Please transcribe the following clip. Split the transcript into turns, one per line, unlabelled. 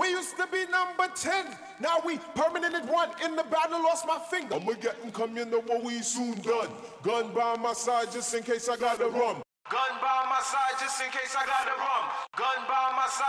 We used to be number 10. Now we permanent at 1. In the battle, lost my finger. I'ma get them, come, you know what we soon done. Gun by my side just in case I got the rum. Gun by my side just in case I got the rum. Gun by my side.